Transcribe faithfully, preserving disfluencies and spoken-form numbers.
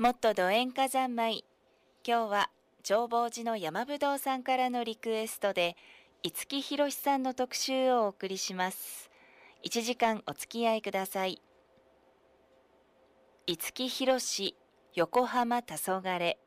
もっとど演歌三昧。今日は長坊寺の山ぶどうさんからのリクエストで五木ひろしさんの特集をお送りします。いちじかんお付き合いください。五木ひろし、横浜黄昏。